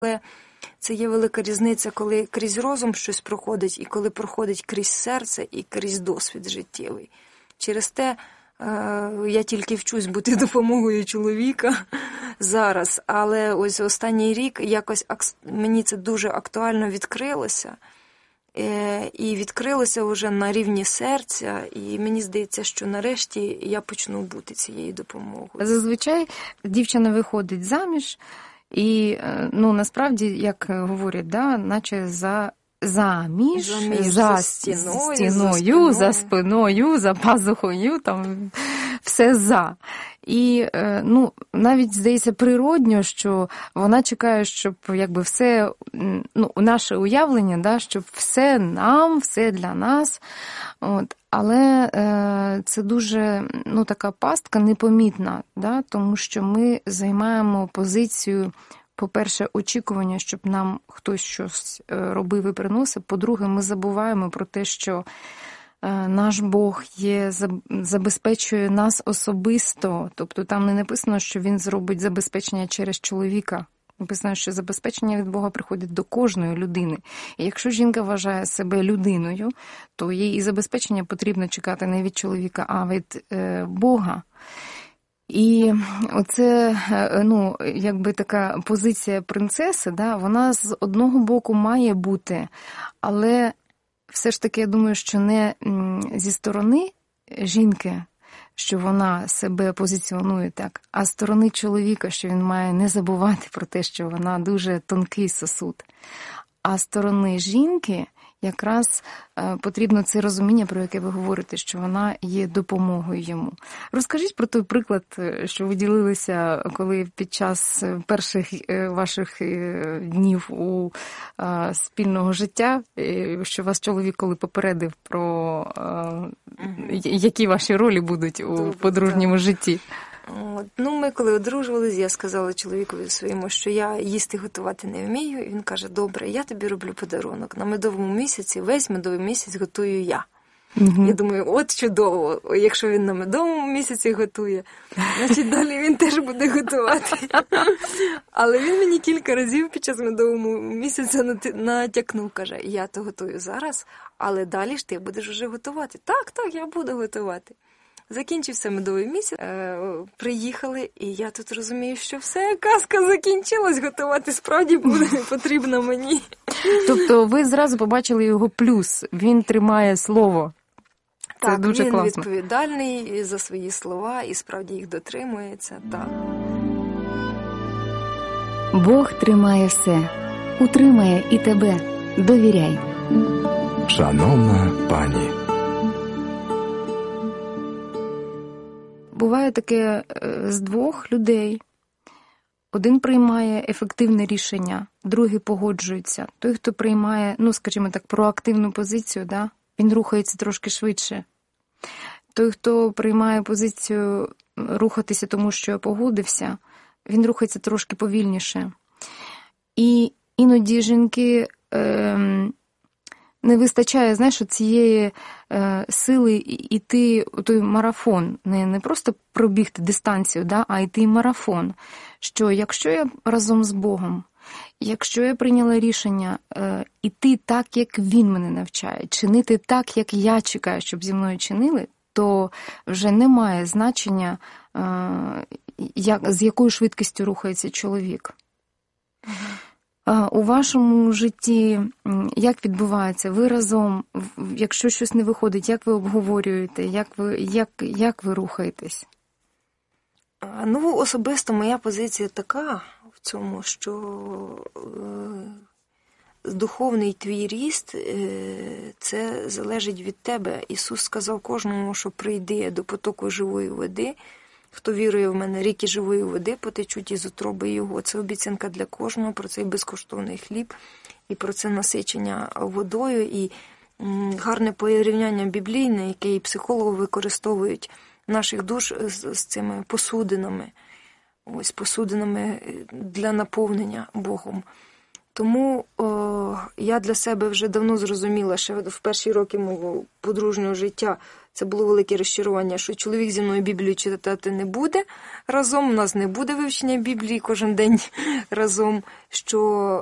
Але це є велика різниця, коли крізь розум щось проходить, і коли проходить крізь серце і крізь досвід життєвий. Через те я тільки вчусь бути допомогою чоловіка зараз, але ось останній рік якось мені це дуже актуально відкрилося. І відкрилося вже на рівні серця, і мені здається, що нарешті я почну бути цією допомогою. Зазвичай дівчина виходить заміж, і насправді, як говорять, наче заміж за стіною, за спиною, за пазухою, там все за. І, навіть, здається, природньо, що вона чекає, щоб, все, наше уявлення, щоб все нам, все для нас. Але це дуже, така пастка непомітна, тому що ми займаємо позицію, по-перше, очікування, щоб нам хтось щось робив і приносив. По-друге, ми забуваємо про те, що наш Бог забезпечує нас особисто. Тобто там не написано, що Він зробить забезпечення через чоловіка. Написано, що забезпечення від Бога приходить до кожної людини. І якщо жінка вважає себе людиною, то їй і забезпечення потрібно чекати не від чоловіка, а від Бога. І оце, така позиція принцеси, вона з одного боку має бути, але все ж таки, я думаю, що не зі сторони жінки, що вона себе позиціонує так, а з сторони чоловіка, що він має не забувати про те, що вона дуже тонкий сосуд. А з сторони жінки якраз потрібно це розуміння, про яке ви говорите, що вона є допомогою йому. Розкажіть про той приклад, що ви ділилися, коли під час перших ваших днів у спільного життя, що вас чоловік коли попередив про які ваші ролі будуть у подружньому житті. Ми коли одружувались, я сказала чоловікові своєму, що я їсти готувати не вмію. І він каже, добре, я тобі роблю подарунок. На медовому місяці, весь медовий місяць готую я. Угу. Я думаю, от чудово, якщо він на медовому місяці готує, значить далі він теж буде готувати. Але він мені кілька разів під час медового місяця натякнув, каже, я то готую зараз, але далі ж ти будеш вже готувати. Так, я буду готувати. Закінчився медовий місяць, приїхали, і я тут розумію, що все, казка закінчилась, готувати справді буде потрібно мені. Тобто ви зразу побачили його плюс, він тримає слово. Це так, дуже він класно. Відповідальний за свої слова і справді їх дотримується, так. Бог тримає все, утримає і тебе, довіряй. Шановна пані. Буває таке з двох людей. Один приймає ефективне рішення, другий погоджується. Той, хто приймає, скажімо так, проактивну позицію, він рухається трошки швидше. Той, хто приймає позицію рухатися тому, що погодився, він рухається трошки повільніше. І іноді жінки не вистачає, цієї сили йти у той марафон. Не просто пробігти дистанцію, а йти марафон. Що якщо я разом з Богом, якщо я прийняла рішення йти так, як Він мене навчає, чинити так, як я чекаю, щоб зі мною чинили, то вже немає значення, з якою швидкістю рухається чоловік. У вашому житті як відбувається? Ви разом, якщо щось не виходить, як ви обговорюєте, як ви рухаєтесь? Особисто моя позиція така в цьому, що духовний твій ріст – це залежить від тебе. Ісус сказав кожному, що прийди до потоку живої води. Хто вірує в мене, ріки живої води потечуть із утроби його. Це обіцянка для кожного про цей безкоштовний хліб і про це насичення водою. І гарне порівняння біблійне, яке і психологи використовують наших душ з цими посудинами. Ось посудинами для наповнення Богом. Тому я для себе вже давно зрозуміла, що в перші роки мого подружнього життя це було велике розчарування, що чоловік зі мною Біблію читати не буде разом, у нас не буде вивчення Біблії кожен день разом, що